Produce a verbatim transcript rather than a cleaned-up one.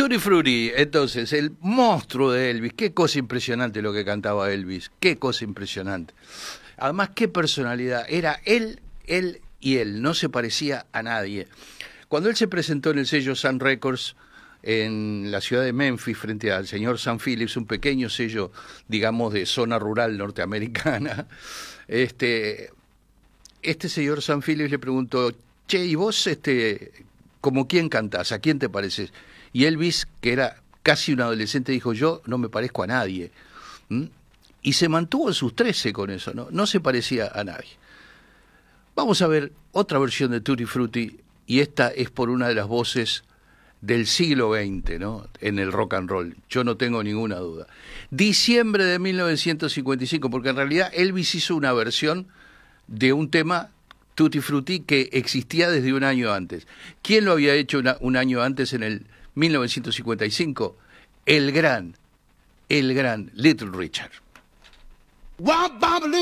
Tutti Frutti, entonces, el monstruo de Elvis. Qué cosa impresionante lo que cantaba Elvis. Qué cosa impresionante. Además, qué personalidad. Era él, él y él. No se parecía a nadie. Cuando él se presentó en el sello Sun Records en la ciudad de Memphis frente al señor Sam Phillips, un pequeño sello, digamos, de zona rural norteamericana, este, este señor Sam Phillips le preguntó: che, ¿y vos, este, como quién cantás? ¿A quién te pareces? Y Elvis, que era casi un adolescente, dijo: yo no me parezco a nadie. ¿Mm? Y se mantuvo en sus trece con eso, ¿no? No se parecía a nadie. Vamos a ver otra versión de Tutti Frutti, y esta es por una de las voces del siglo veinte, ¿no? En el rock and roll, yo no tengo ninguna duda. Diciembre de mil novecientos cincuenta y cinco, porque en realidad Elvis hizo una versión de un tema, Tutti Frutti, que existía desde un año antes. ¿Quién lo había hecho una, un año antes, en el mil novecientos cincuenta y cinco? El gran, el gran Little Richard.